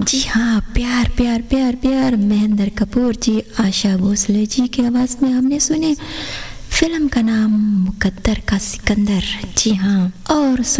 जी हाँ, प्यार प्यार प्यार प्यार महेंद्र कपूर जी, आशा भोसले जी की आवाज़ में हमने सुने फिल्म का नाम मुकद्दर का सिकंदर। जी हाँ, और